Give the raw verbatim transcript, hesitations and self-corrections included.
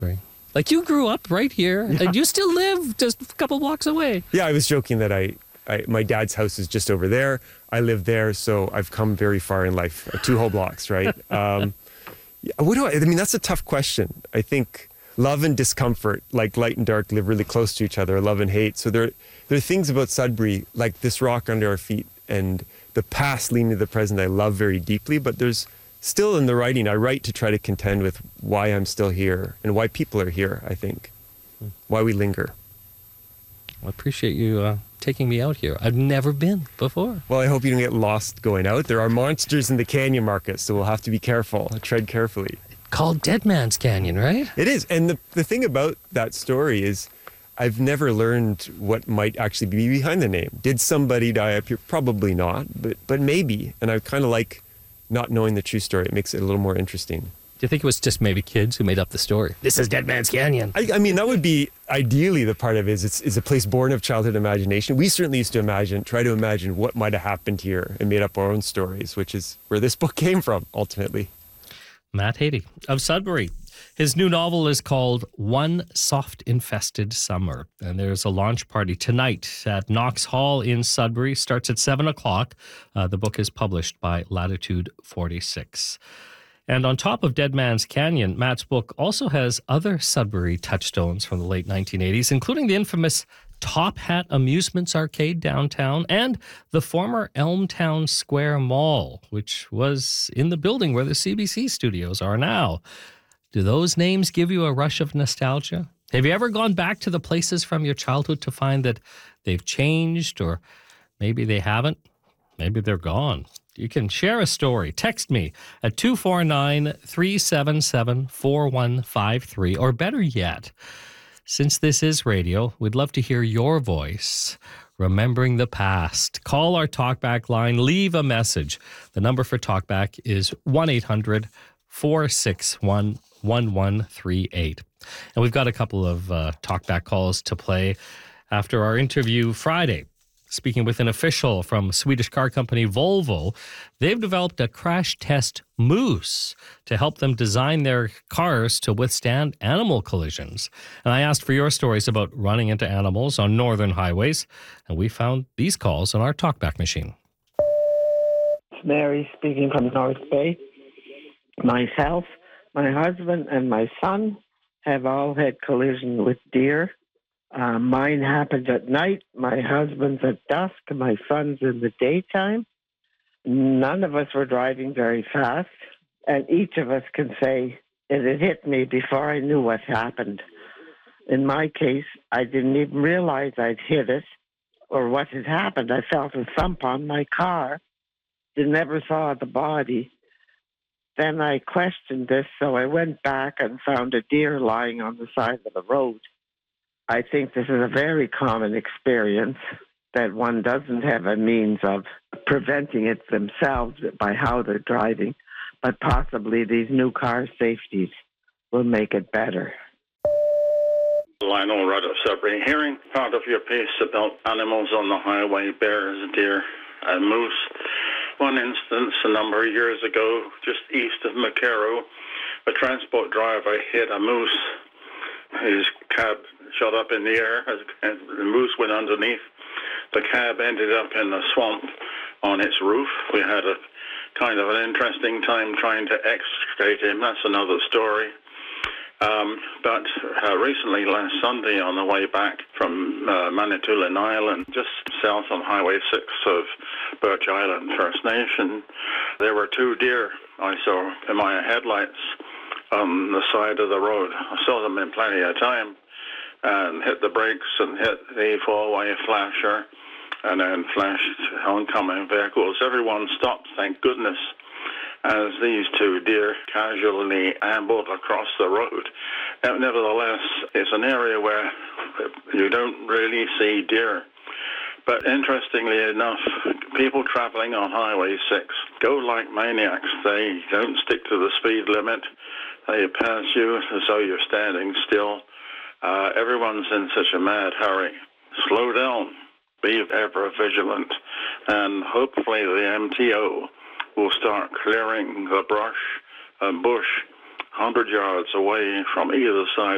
Right. Like you grew up right here, yeah. and you still live just a couple blocks away. Yeah, I was joking that I, I, my dad's house is just over there. I live there, so I've come very far in life, two whole blocks, right? um, yeah, what do I, I mean, that's a tough question. I think love and discomfort, like light and dark, live really close to each other, love and hate. So there, there are things about Sudbury, like this rock under our feet, and the past leading to the present I love very deeply, but there's still in the writing, I write to try to contend with why I'm still here and why people are here, I think. Why we linger. I appreciate you uh, taking me out here. I've never been before. Well, I hope you don't get lost going out. There are monsters in the canyon market, so we'll have to be careful, tread carefully. Called Dead Man's Canyon, right? It is. And the, the thing about that story is I've never learned what might actually be behind the name. Did somebody die up here? Probably not, but, but maybe. And I kind of like not knowing the true story. It makes it a little more interesting. Do you think it was just maybe kids who made up the story? This is Dead Man's Canyon. I, I mean, that would be ideally the part of it is it's, it's a place born of childhood imagination. We certainly used to imagine, try to imagine what might have happened here and made up our own stories, which is where this book came from, ultimately. Matt Hady of Sudbury. His new novel is called One Soft Infested Summer, and there's a launch party tonight at Knox Hall in Sudbury. Starts at seven o'clock. Uh, the book is published by Latitude forty-six. And on top of Dead Man's Canyon, Matt's book also has other Sudbury touchstones from the late nineteen eighties, including the infamous Top Hat Amusements Arcade downtown and the former Elmtown Square Mall, which was in the building where the C B C studios are now. Do those names give you a rush of nostalgia? Have you ever gone back to the places from your childhood to find that they've changed, or maybe they haven't? Maybe they're gone. You can share a story. Text me at two four nine, three seven seven, four one five three, or better yet, since this is radio, we'd love to hear your voice remembering the past. Call our Talkback line, leave a message. The number for Talkback is one eight hundred, four six one, one one three eight. And we've got a couple of uh, Talkback calls to play after our interview Friday. Speaking with an official from Swedish car company Volvo, they've developed a crash test moose to help them design their cars to withstand animal collisions. And I asked for your stories about running into animals on northern highways, and we found these calls on our Talkback machine. It's Mary speaking from North Bay. Myself, my husband, and my son have all had collision with deer. Uh, mine happened at night, my husband's at dusk, my son's in the daytime. None of us were driving very fast, and each of us can say it had hit me before I knew what happened. In my case, I didn't even realize I'd hit it or what had happened. I felt a thump on my car, never saw the body. Then I questioned this, so I went back and found a deer lying on the side of the road. I think this is a very common experience that one doesn't have a means of preventing it themselves by how they're driving, but possibly these new car safeties will make it better. Lionel Rudd of Sudbury. Hearing part of your piece about animals on the highway, bears, deer, and moose. One instance a number of years ago, just east of McCarrow, a transport driver hit a moose. His cab shot up in the air as the moose went underneath. The cab ended up in the swamp on its roof. We had a kind of an interesting time trying to extricate him. That's another story. Um, but uh, recently, last Sunday, on the way back from uh, Manitoulin Island, just south on Highway six of Birch Island First Nation, there were two deer I saw in my headlights on the side of the road. I saw them in plenty of time and hit the brakes and hit the four-way flasher and then flashed oncoming vehicles. Everyone stopped, thank goodness, as these two deer casually ambled across the road. Nevertheless, it's an area where you don't really see deer. But interestingly enough, people traveling on Highway six go like maniacs. They don't stick to the speed limit. They pass you as though you're standing still. Uh, everyone's in such a mad hurry. Slow down. Be ever vigilant. And hopefully the M T O will start clearing the brush and bush one hundred yards away from either side